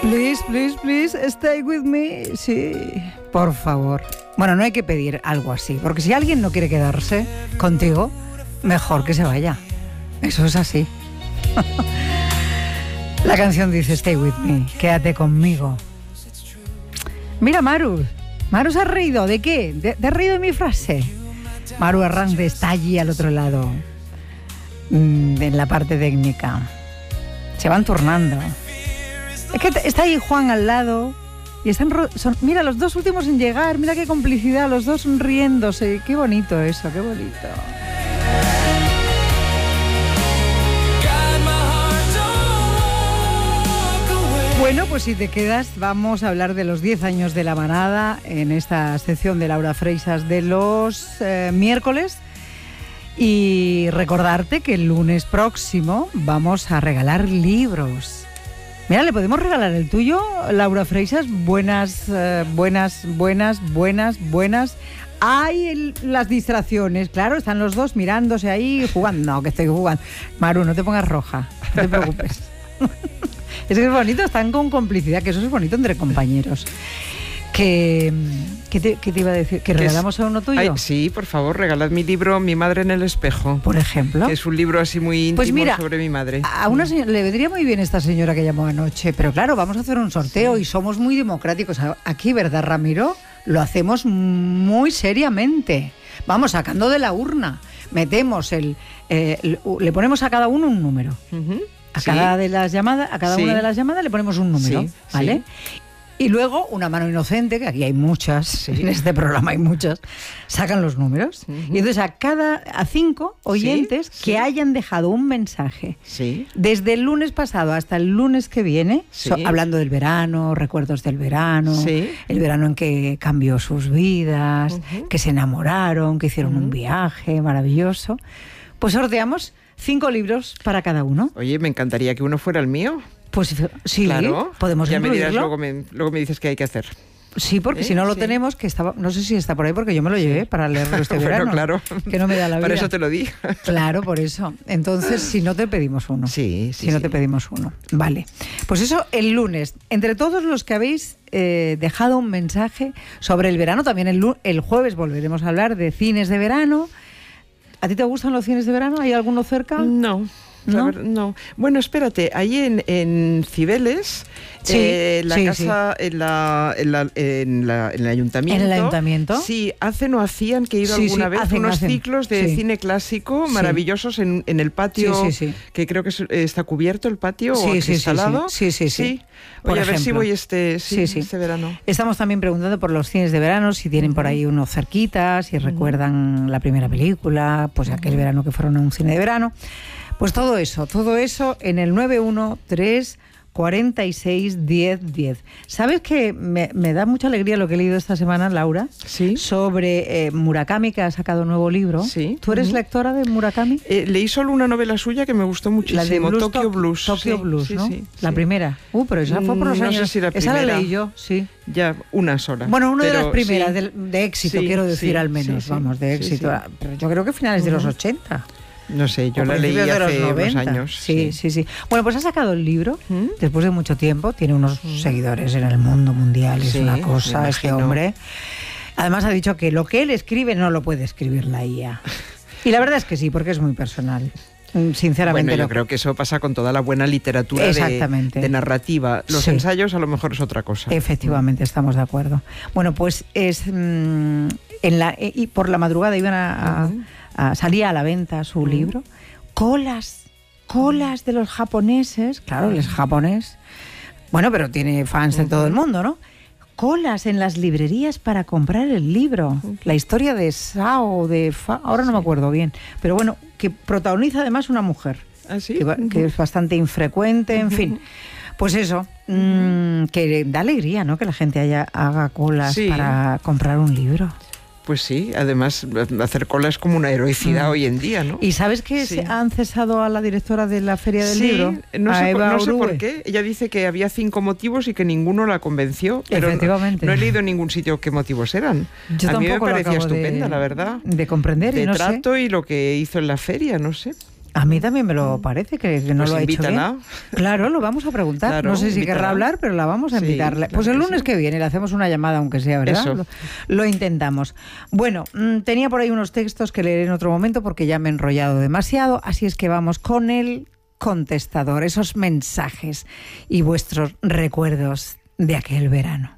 Please, please, please, stay with me. Sí, por favor. Bueno, no hay que pedir algo así, porque si alguien no quiere quedarse contigo, mejor que se vaya. Eso es así. La canción dice stay with me, quédate conmigo. Mira, Maru se ha reído. ¿De qué? ¿Te has reído de mi frase? Maru Arrande está allí al otro lado, en la parte técnica. Se van turnando. Es que está ahí Juan al lado y mira, los dos últimos en llegar, mira qué complicidad, los dos sonriéndose. Qué bonito eso, qué bonito. Bueno, pues si te quedas, vamos a hablar de los 10 años de La Manada en esta sección de Laura Freixas de los miércoles. Y recordarte que el lunes próximo vamos a regalar libros. Mira, ¿le podemos regalar el tuyo, Laura Freixas? Buenas. Hay las distracciones, claro, están los dos mirándose ahí, jugando. No, que estoy jugando. Maru, no te pongas roja, no te preocupes. Es que es bonito, están con complicidad, que eso es bonito entre compañeros. ¿Qué te iba a decir? ¿Que regalamos a uno tuyo? Ay, sí, por favor, regalad mi libro Mi madre en el espejo. Por ejemplo. Que es un libro así muy íntimo, pues mira, sobre mi madre. A una señora, le vendría muy bien esta señora que llamó anoche, pero claro, vamos a hacer un sorteo, sí, y somos muy democráticos. Aquí, ¿verdad, Ramiro? Lo hacemos muy seriamente. Vamos sacando de la urna, metemos le ponemos a cada uno un número. Uh-huh. A cada una de las llamadas le ponemos un número, sí, ¿vale? Sí. Y luego una mano inocente, que aquí hay muchas, sí, en este programa hay muchas, sacan los números. Uh-huh. Y entonces a 5 oyentes, sí, que hayan dejado un mensaje, sí, desde el lunes pasado hasta el lunes que viene, sí, hablando del verano, recuerdos del verano, sí, el verano en que cambió sus vidas, uh-huh, que se enamoraron, que hicieron, uh-huh, un viaje maravilloso, pues sorteamos 5 libros para cada uno. Oye, me encantaría que uno fuera el mío. Pues sí, claro, podemos ya incluirlo. Me dirás, luego me dices qué hay que hacer. Sí, porque si no lo tenemos, que estaba, no sé si está por ahí, porque yo me lo llevé para leerlo este verano. Claro, que no me da la vida. Para eso te lo di. Claro, por eso. Entonces, si no te pedimos uno. Sí. Te pedimos uno. Vale. Pues eso el lunes. Entre todos los que habéis dejado un mensaje sobre el verano, también el jueves volveremos a hablar de cines de verano. ¿A ti te gustan los cines de verano? ¿Hay alguno cerca? No. ¿No? No. Bueno, espérate, ahí en Cibeles, sí, la casa, sí. En el ayuntamiento. ¿En el ayuntamiento? Sí, hacían que he ido alguna vez unos ciclos de cine clásico maravillosos en el patio, que creo que está cubierto el patio o instalado. Sí. Oye, a ver si voy este verano. Estamos también preguntando por los cines de verano, si tienen por ahí unos cerquitas, si recuerdan la primera película, pues aquel verano que fueron a un cine de verano. Pues todo eso en el 913 46 10 10. ¿Sabes que me da mucha alegría lo que he leído esta semana, Laura? Sí. Sobre Murakami, que ha sacado un nuevo libro. Sí. ¿Tú eres lectora de Murakami? Leí solo una novela suya que me gustó muchísimo, la de Tokyo Blues. Tokyo Blues, ¿no? Sí. La primera. Pero esa fue por los años. No sé si la primera. Esa la leí yo, sí. Ya, una sola. Bueno, una de las primeras de éxito, quiero decir, al menos, vamos, de éxito. Sí. Pero yo creo que finales de los 80. No sé, yo la leí hace unos años. Sí. Bueno, pues ha sacado el libro después de mucho tiempo. Tiene unos seguidores en el mundo mundial. Es una cosa, este hombre. Además ha dicho que lo que él escribe no lo puede escribir la IA. Y la verdad es que sí, porque es muy personal. Sinceramente. Bueno, yo creo que eso pasa con toda la buena literatura de narrativa. Los ensayos a lo mejor es otra cosa. Efectivamente, estamos de acuerdo. Bueno, pues es y por la madrugada iban salía a la venta su libro. Colas de los japoneses. Claro, él es japonés. Bueno, pero tiene fans de todo el mundo, ¿no? Colas en las librerías para comprar el libro. La historia de Sao, ahora no me acuerdo bien. Pero bueno, que protagoniza además una mujer. ¿Ah, sí? Que es bastante infrecuente, en fin. Pues eso, que da alegría, ¿no? Que la gente haga colas para comprar un libro. Pues sí, además hacer cola es como una heroicidad hoy en día, ¿no? ¿Y sabes que han cesado a la directora de la Feria del Libro? No sé por qué. Ella dice que había 5 motivos y que ninguno la convenció. Pero efectivamente. No he leído en ningún sitio qué motivos eran. Yo a mí me parecía estupenda, la verdad. De comprender y de no trato sé. Y lo que hizo en la feria, no sé. A mí también me lo parece, que no pues lo ha hecho bien. Claro, lo vamos a preguntar. Claro, no sé si querrá hablar, pero la vamos a invitarle. Pues el lunes que viene le hacemos una llamada, aunque sea, ¿verdad? Lo intentamos. Bueno, tenía por ahí unos textos que leeré en otro momento porque ya me he enrollado demasiado, así es que vamos con el contestador, esos mensajes y vuestros recuerdos de aquel verano.